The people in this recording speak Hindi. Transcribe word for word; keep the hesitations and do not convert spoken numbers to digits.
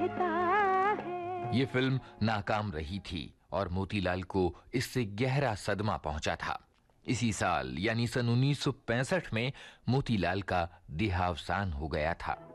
देता है। ये फिल्म नाकाम रही थी और मोतीलाल को इससे गहरा सदमा पहुंचा था। इसी साल यानी सन उन्नीस सौ पैंसठ में मोतीलाल का देहावसान हो गया था।